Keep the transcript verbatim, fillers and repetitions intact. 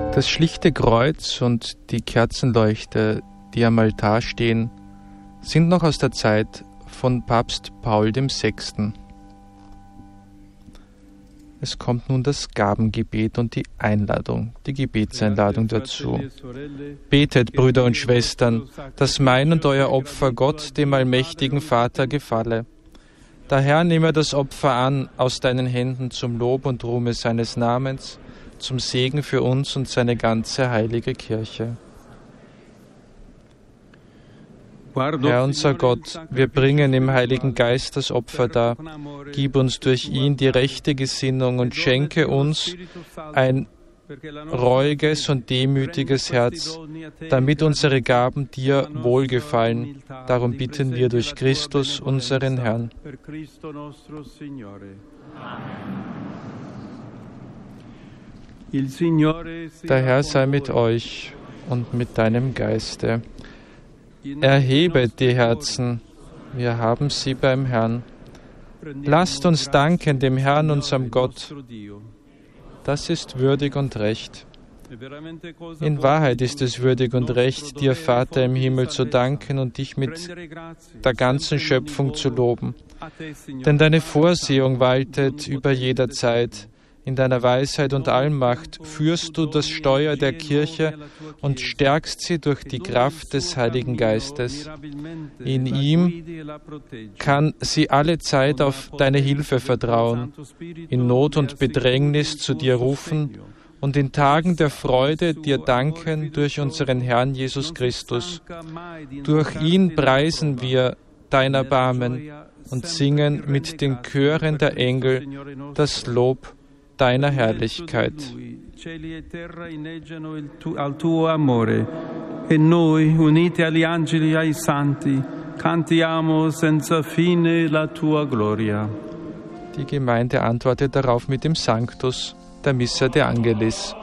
Das schlichte Kreuz und die Kerzenleuchter, die am Altar stehen, sind noch aus der Zeit von Papst Paul der Sechste. Es kommt nun das Gabengebet und die Einladung, die Gebetseinladung dazu. Betet, Brüder und Schwestern, dass mein und euer Opfer Gott, dem allmächtigen Vater, gefalle. Daher nehme das Opfer an aus deinen Händen zum Lob und Ruhme seines Namens, zum Segen für uns und seine ganze heilige Kirche. Herr unser Gott, wir bringen im Heiligen Geist das Opfer dar. Gib uns durch ihn die rechte Gesinnung und schenke uns ein reuiges und demütiges Herz, damit unsere Gaben dir wohlgefallen. Darum bitten wir durch Christus, unseren Herrn. Der Herr sei mit euch und mit deinem Geiste. Erhebet die Herzen, wir haben sie beim Herrn. Lasst uns danken dem Herrn, unserem Gott. Das ist würdig und recht. In Wahrheit ist es würdig und recht, dir, Vater im Himmel, zu danken und dich mit der ganzen Schöpfung zu loben. Denn deine Vorsehung waltet über jeder Zeit. In deiner Weisheit und Allmacht führst du das Steuer der Kirche und stärkst sie durch die Kraft des Heiligen Geistes. In ihm kann sie alle Zeit auf deine Hilfe vertrauen, in Not und Bedrängnis zu dir rufen und in Tagen der Freude dir danken durch unseren Herrn Jesus Christus. Durch ihn preisen wir dein Erbarmen und singen mit den Chören der Engel das Lob deiner Herrlichkeit. Al tuo amore e noi, uniti agli angeli e ai santi, cantiamo senza fine la tua gloria. Die Gemeinde antwortet darauf mit dem Sanctus, der Missa de Angelis.